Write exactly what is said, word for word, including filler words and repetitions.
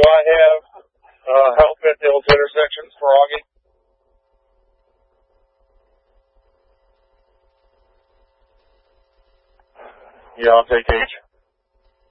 I have uh, help at those intersections for Augie? Yeah, I'll take H.